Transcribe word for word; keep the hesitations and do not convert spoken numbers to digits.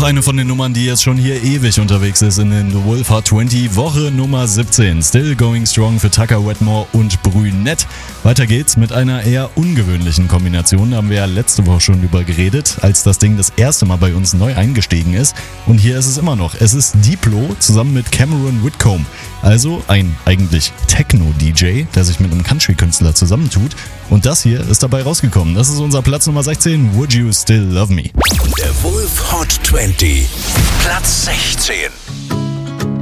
eine von den Nummern, die jetzt schon hier ewig unterwegs ist in den The Wolf Hot zwanzig, Woche Nummer siebzehn. Still Going Strong für Tucker Wetmore und Brünett. Weiter geht's mit einer eher ungewöhnlichen Kombination. Da haben wir ja letzte Woche schon drüber geredet, als das Ding das erste Mal bei uns neu eingestiegen ist. Und hier ist es immer noch. Es ist Diplo zusammen mit Cameron Whitcomb. Also ein eigentlich Techno-D J, der sich mit einem Country-Künstler zusammentut. Und das hier ist dabei rausgekommen. Das ist unser Platz Nummer sechzehn, Would You Still Love Me? Der Wolf Hot zwanzig, Platz sechzehn.